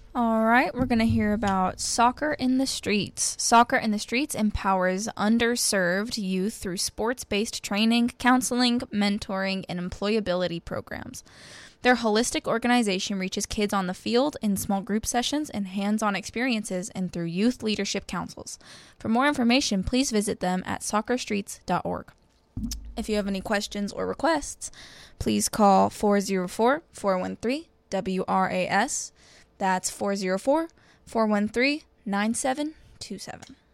All right, we're going to hear about Soccer in the Streets. Soccer in the Streets empowers underserved youth through sports-based training, counseling, mentoring, and employability programs. Their holistic organization reaches kids on the field in small group sessions and hands-on experiences and through youth leadership councils. For more information, please visit them at soccerstreets.org. If you have any questions or requests, please call 404-413-WRAS. That's 404-413-9727.